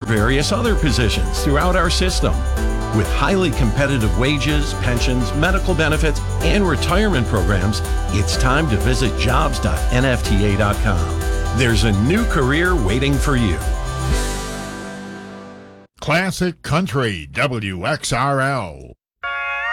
various other positions throughout our system. With highly competitive wages, pensions, medical benefits, and retirement programs, it's time to visit jobs.nfta.com. There's a new career waiting for you. Classic Country WXRL.